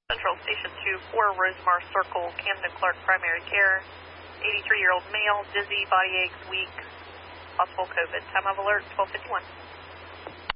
Central Station 2, 4 Rosemar Circle, Camden Clark Primary Care. 83-year-old male, dizzy, body aches, weak, possible COVID. Time of alert, 12:51.